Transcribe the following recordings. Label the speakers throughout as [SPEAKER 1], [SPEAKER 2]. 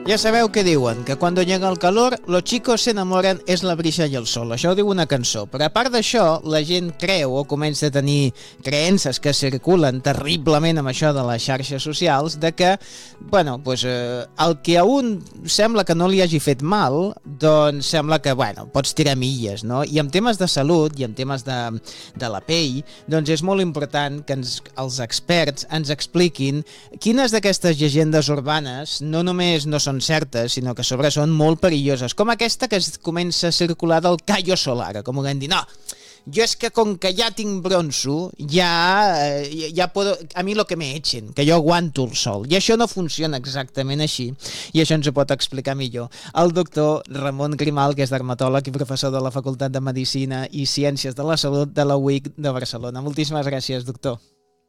[SPEAKER 1] Ja sabeu què diuen, que quan llega el calor, los chicos se enamoran és la brisa i el sol. Això ho diu una cançó. Però a part d'això, la gent creu o comença a tenir creences que circulen terriblement amb això de les xarxes socials, de que, bueno, pues, el que a un sembla que no li hagi fet mal, doncs sembla que, bueno, pots tirar milles, no? I en temes de salut i en temes de la pell, doncs és molt important que els experts ens expliquin quines d'aquestes llegendes urbanes no només no són certes, sinó que a sobre són molt perilloses, com aquesta que es comença a circular del callo solar, com ho vam dir, no, jo és que com que ja tinc bronzo, ja puedo, a mi lo que me echen, que jo aguanto el sol, i això no funciona exactament així, i això ens ho pot explicar millor el doctor Ramon Grimal, que és dermatòleg i professor de la Facultat de Medicina i Ciències de la Salut de la UIC de Barcelona. Moltíssimes gràcies, doctor.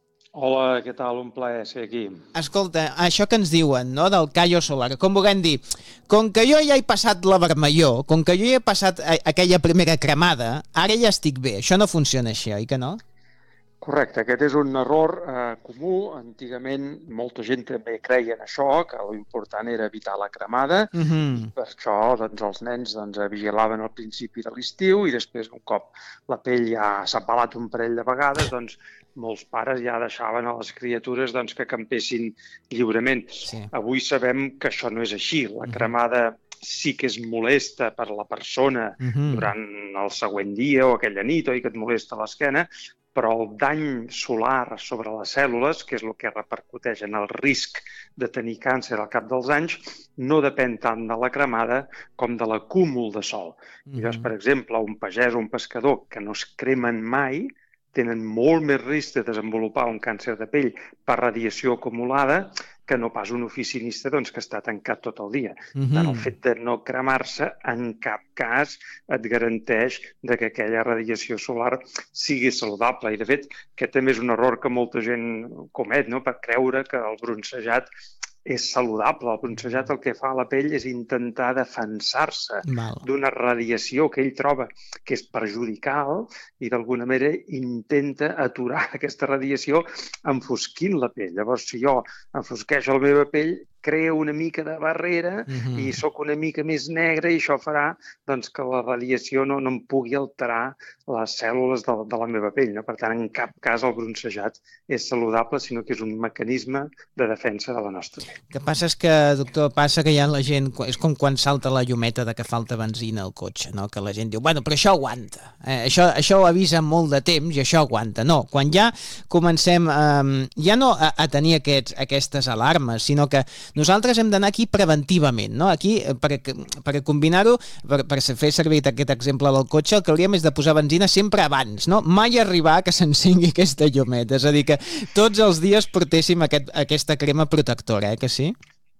[SPEAKER 2] Hola, què tal? Un plaer ser aquí.
[SPEAKER 1] Escolta, això que ens diuen, no?, del callo solar, com vulguem dir, com que jo ja he passat la vermellor, com que jo ja he passat aquella primera cremada, ara ja estic bé. Això no funciona així, oi que no?
[SPEAKER 2] Correcte, aquest és un error comú. Antigament molta gent també creia en això, que l'important era evitar la cremada, i per això doncs, els nens vigilaven al principi de l'estiu i després, un cop la pell ja s'ha pelat un parell de vegades, doncs molts pares ja deixaven a les criatures que campessin lliurement.
[SPEAKER 1] Sí.
[SPEAKER 2] Avui sabem que això no és així. La cremada sí que és molesta per la persona durant el següent dia o aquella nit, oi, que et molesta l'esquena, però el dany solar sobre les cèl·lules, que és el que repercuteix en el risc de tenir càncer al cap dels anys, no depèn tant de la cremada com de l'acúmul de sol. I llavors, per exemple, un pagès o un pescador que no es cremen mai tenen molt més risc de desenvolupar un càncer de pell per radiació acumulada que no pas un oficinista que està tancat tot el dia. Tant el fet de no cremar-se en cap cas et garanteix que aquella radiació solar sigui saludable. I, de fet, aquest també és un error que molta gent comet, no?, per creure que el bronzejat és saludable. El bronzejat el que fa a la pell és intentar defensar-se d'una radiació que ell troba que és perjudicial i d'alguna manera intenta aturar aquesta radiació enfosquint la pell. Llavors, si jo enfosqueixo la meva pell, creo una mica de barrera i sóc una mica més negre i això farà que la radiació no em pugui alterar les cèl·lules de la meva pell. No? Per tant, en cap cas el bronzejat és saludable, sinó que és un mecanisme de defensa de la nostra pell.
[SPEAKER 1] El que passa és que, doctor, passa que ja la gent, és com quan salta la llumeta de que falta benzina al cotxe, no? Que la gent diu, bueno, però això aguanta, això ho avisa molt de temps i això aguanta. No, quan ja comencem ja no a tenir aquestes alarmes, sinó que nosaltres hem d'anar aquí preventivament, no? Aquí, per combinar-ho, per fer servir aquest exemple del cotxe, el que hauríem és de posar benzina sempre abans, no? Mai arribar que s'encengui aquesta llumeta, és a dir, que tots els dies portéssim aquesta crema protectora, que sí?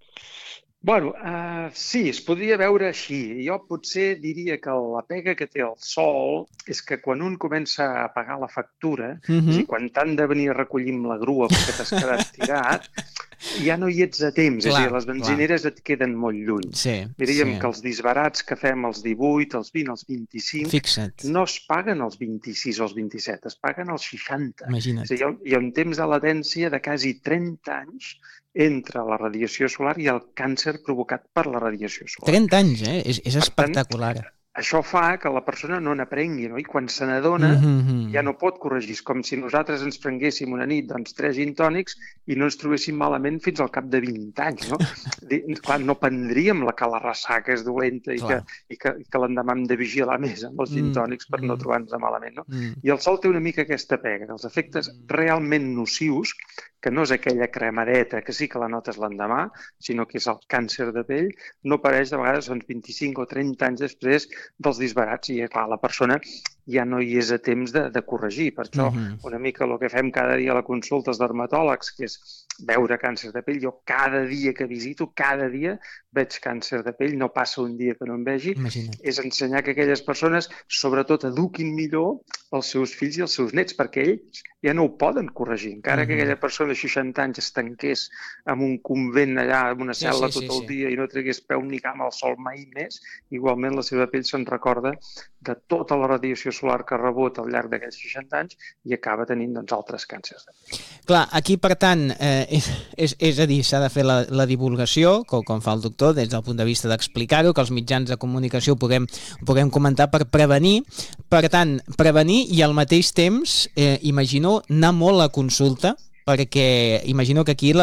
[SPEAKER 2] Bueno, sí, es podria veure així. Jo potser diria que la pega que té el sol és que quan un comença a pagar la factura, és a dir, quan t'han de venir a recollir amb la grua perquè t'has quedat tirat, ja no hi ets a temps, és a dir, les benzineres et queden molt lluny. Diríem que els disbarats que fem els 18, els 20, els 25, no es paguen els 26 o els 27, es paguen els 60.
[SPEAKER 1] Imagina't.
[SPEAKER 2] És a dir, hi ha un temps de latència de quasi 30 anys entre la radiació solar i el càncer provocat per la radiació solar.
[SPEAKER 1] 30 anys, és espectacular.
[SPEAKER 2] Això fa que la persona no n'aprengui, no? I quan se n'adona ja no pot corregir. És com si nosaltres ens prenguéssim una nit 3 gin tònics i no ens trobéssim malament fins al cap de 20 anys. No? Clar, no prendríem que la ressaca és dolenta i que l'endemà hem de vigilar més amb els gin tònics per no trobar-nos malament. No? I el sol té una mica aquesta pega, que els efectes realment nocius, que no és aquella cremadeta que sí que la notes l'endemà, sinó que és el càncer de pell, no apareix de vegades 25 o 30 anys després dels disbarats i, clar, la persona ja no hi és a temps de corregir. Per això, una mica el que fem cada dia a la consulta als dermatòlegs, que és veure càncer de pell, jo cada dia que visito, cada dia veig càncer de pell, no passa un dia que no em vegi, és ensenyar que aquelles persones, sobretot, eduquin millor els seus fills i els seus nets, perquè ells ja no ho poden corregir. Encara que aquella persona de 60 anys es tanqués en un convent allà, en una cel·la tot el dia i no tragués peu ni cama al sol mai més, igualment la seva pell se'n recorda de tota la radiació solar que ha rebut al llarg d'aquests 60 anys i acaba tenint altres càncers.
[SPEAKER 1] Clar, aquí, per tant, És a dir, s'ha de fer la divulgació, com fa el doctor, des del punt de vista d'explicar-ho, que els mitjans de comunicació ho puguem comentar per prevenir. Per tant, prevenir i al mateix temps, imagino, anar molt a consulta, perquè imagino que aquí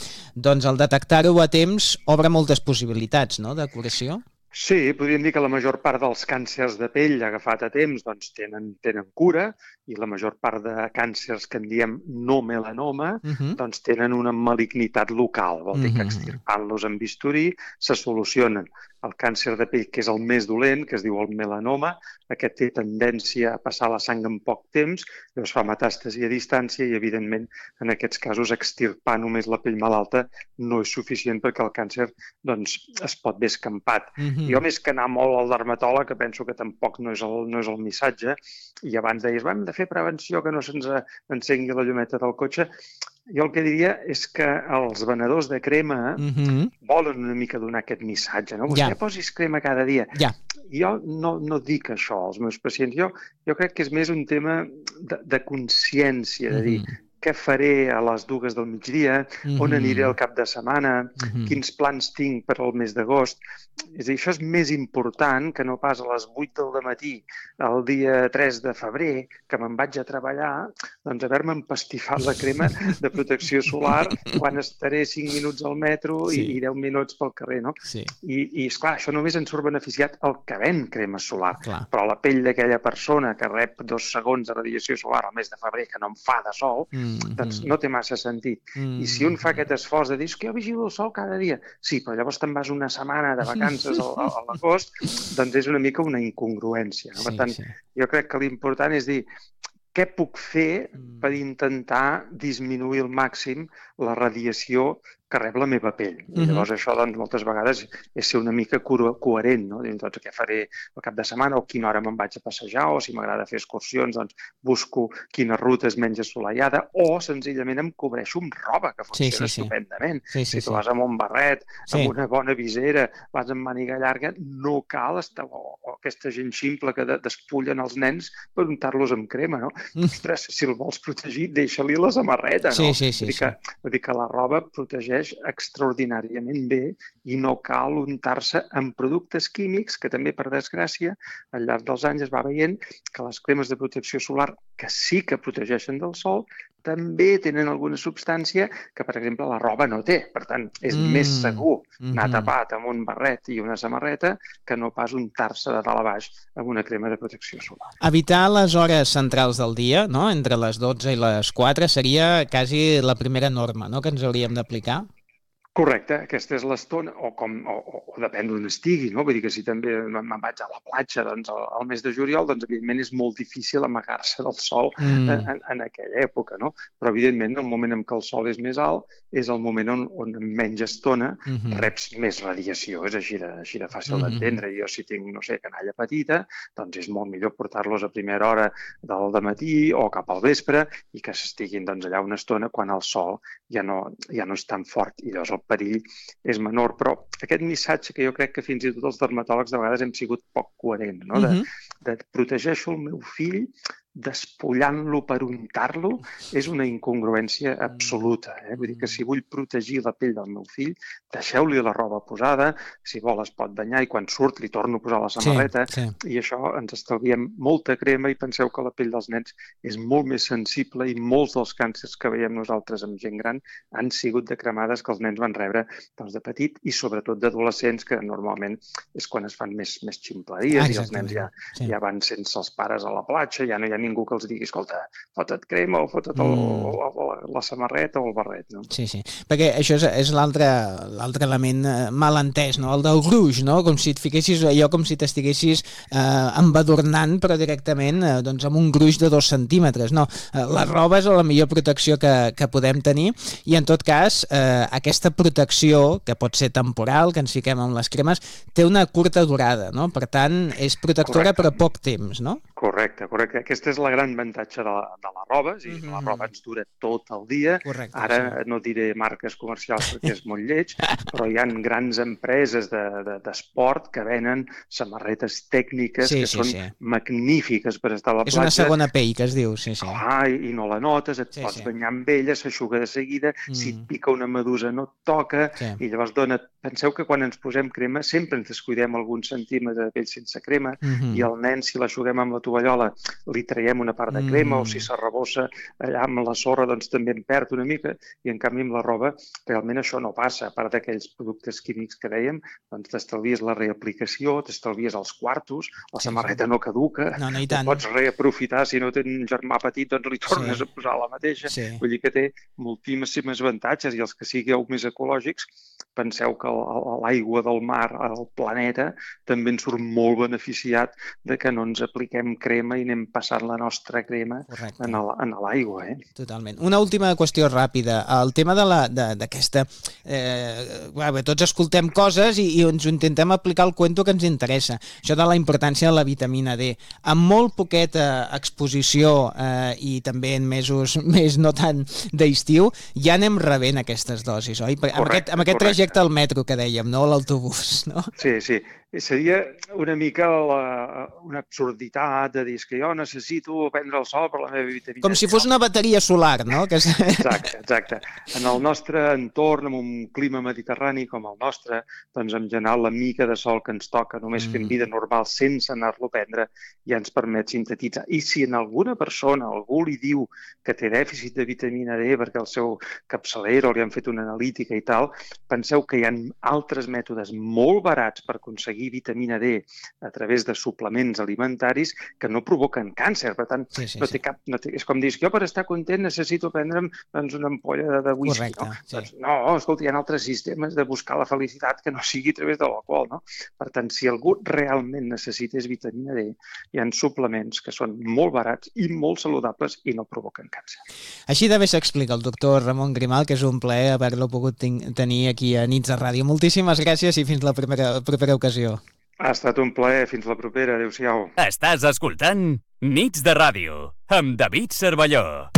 [SPEAKER 1] el detectar-ho a temps obre moltes possibilitats, no?, de curació.
[SPEAKER 2] Sí, podríem dir que la major part dels càncers de pell agafat a temps doncs, tenen cura, i la major part de càncers que en diem no melanoma doncs tenen una malignitat local. Vol dir que extirpant-los amb bisturí se solucionen. El càncer de pell, que és el més dolent, que es diu el melanoma, aquest té tendència a passar la sang en poc temps, llavors fa metàstasi a distància i, evidentment, en aquests casos, extirpar només la pell malalta no és suficient perquè el càncer doncs, es pot haver escampat. Jo, més que anar molt al dermatòleg, que penso que tampoc no és el missatge, i abans deies, hem de fer prevenció, que no se'ns encengui la llumeta del cotxe, jo el que diria és que els venedors de crema volen una mica donar aquest missatge, no? Vostè posis crema cada dia. Jo no dic això als meus pacients. Jo crec que és més un tema de consciència, de dir què faré a les 2 del migdia, on aniré al cap de setmana, quins plans tinc per al mes d'agost. És a dir, això és més important que no pas a les 8 del matí, el dia 3 de febrer, que me'n vaig a treballar, doncs haver-me empastifat la crema de protecció solar quan estaré 5 minuts al metro i 10 minuts pel carrer, no? I esclar, això només ens surt beneficiat el que ven crema solar. Però la pell d'aquella persona que rep 2 segons de radiació solar al mes de febrer, que no em fa de sol, doncs no té massa sentit. I si un fa aquest esforç de dir que jo vigilo el sol cada dia, sí, però llavors te'n vas una setmana de vacances a l'agost, doncs és una mica una incongruència. Per tant, jo crec que l'important és dir què puc fer per intentar disminuir al màxim la radiació que rep la meva pell. I llavors això, doncs, moltes vegades és ser una mica coherent, no? Doncs què faré el cap de setmana o quina hora me'n vaig a passejar o si m'agrada fer excursions, doncs busco quina ruta és menys assolellada o senzillament em cobreixo amb roba, que funciona estupendament. Si tu vas amb un barret, amb una bona visera, vas amb màniga llarga, no cal estar... O aquesta gent ximple que despullen els nens per untar-los amb crema, no? Ostres, si el vols protegir, deixa-li la samarreta, no? Vull dir que la roba protegeix extraordinàriament bé i no cal untar-se amb productes químics que també, per desgràcia, al llarg dels anys es va veient que les cremes de protecció solar, que sí que protegeixen del sol, també tenen alguna substància que, per exemple, la roba no té. Per tant, és més segur anar tapat amb un barret i una samarreta que no pas untar-se de dalt a baix amb una crema de protecció solar.
[SPEAKER 1] Evitar les hores centrals del dia, no?, entre les 12 i les 4, seria quasi la primera norma, no?, que ens hauríem d'aplicar.
[SPEAKER 2] Correcte, aquesta és l'estona, o depèn d'on estigui, no? Vull dir que si també me'n vaig a la platja doncs, al mes de juliol, doncs evidentment és molt difícil amagar-se del sol en aquella època, no? Però evidentment el moment en què el sol és més alt és el moment on en menys estona reps més radiació, és així de fàcil d'entendre. Jo si tinc, no sé, canalla petita, doncs és molt millor portar-los a primera hora del dematí o cap al vespre i que s'estiguin doncs, allà una estona quan el sol ja no és tan fort i llavors el perill és menor, però aquest missatge que jo crec que fins i tot els dermatòlegs de vegades hem sigut poc coherents, no? De protegeixo el meu fill despullant-lo per untar-lo és una incongruència absoluta. Vull dir que si vull protegir la pell del meu fill, deixeu-li la roba posada, si vol es pot banyar i quan surt li torno a posar la samarreta i això ens estalviem molta crema i penseu que la pell dels nens és molt més sensible i molts dels càncers que veiem nosaltres amb gent gran han sigut de cremades que els nens van rebre de petit i sobretot d'adolescents que normalment és quan es fan més ximpleries i els nens ja van sense els pares a la platja, ja no hi ha ningú que els digui, escolta, fota't crema o fota't la samarreta o el barret, no?
[SPEAKER 1] Sí, perquè això és l'altre element mal entès, no? El del gruix, no? Com si et fiquessis allò, com si t'estiguessis embadurnant, però directament doncs amb un gruix de 2 centímetres, no? La roba és la millor protecció que podem tenir i en tot cas aquesta protecció, que pot ser temporal, que ens fiquem amb les cremes, té una curta durada, no? Per tant, és protectora però poc temps, no?
[SPEAKER 2] Correcte. Aquesta és la gran avantatge de la roba, és a dir, la roba ens dura tot el dia.
[SPEAKER 1] Correcte,
[SPEAKER 2] Ara no diré marques comercials perquè és molt lleig, però hi ha grans empreses d'esport que venen samarretes tècniques que són magnífiques per estar a la platja.
[SPEAKER 1] És una segona pell, que es diu, sí.
[SPEAKER 2] I no la notes, et pots banyar amb ella, s'aixuga de seguida, si et pica una medusa no et toca, i llavors penseu que quan ens posem crema sempre ens descuidem algun centímetre de pell sense crema, i el nen, si l'aixuguem amb la tovallola, li traiem una part de crema, o si s'arrebossa allà amb la sorra, doncs també en perd una mica, i en canvi amb la roba realment això no passa. A part d'aquells productes químics que dèiem, doncs t'estalvies la reaplicació, t'estalvies els quartos, la samarreta no caduca, ho pots reaprofitar, si no tens un germà petit, doncs li tornes a posar la mateixa. Vull dir que té moltíssims avantatges, i els que sigueu més ecològics, penseu que l'aigua del mar, el planeta, també en surt molt beneficiat de que no ens apliquem crema i anem passant la nostra crema en l'aigua.
[SPEAKER 1] Totalment. Una última qüestió ràpida. El tema d'aquesta... Tots escoltem coses i ens intentem aplicar el cuento que ens interessa. Això de la importància de la vitamina D. Amb molt poqueta exposició i també en mesos més no tant d'estiu, ja anem rebent aquestes dosis, oi? Amb aquest trajecte al metro que dèiem, no? L'autobús, no?
[SPEAKER 2] Sí. Seria una mica una absurditat de dir que jo necessito prendre el sol per la meva vitamina D.
[SPEAKER 1] Com si fos una bateria solar, no?
[SPEAKER 2] Exacte. En el nostre entorn, en un clima mediterrani com el nostre, doncs en general la mica de sol que ens toca, només fent vida normal sense anar-lo a prendre, ja ens permet sintetitzar. I si en alguna persona algú li diu que té dèficit de vitamina D perquè el seu capçalero li han fet una analítica i tal, penseu que hi ha altres mètodes molt barats per aconseguir vitamina D a través de suplements alimentaris que no provoquen càncer. Per tant, no té cap... És com dir, jo per estar content necessito prendre'm una ampolla de whisky. No, escolta, hi ha altres sistemes de buscar la felicitat que no sigui a través de l'alcohol, no? Per tant, si algú realment necessités vitamina D, hi ha suplements que són molt barats i molt saludables i no provoquen càncer.
[SPEAKER 1] Així de bé s'explica el doctor Ramon Grimal, que és un plaer haver-lo pogut tenir aquí a Nits de Ràdio. Moltíssimes gràcies i fins la propera ocasió.
[SPEAKER 2] Ha estat un plaer. Fins la propera. Adéu-siau.
[SPEAKER 3] Estàs escoltant Nits de Ràdio amb David Cervelló.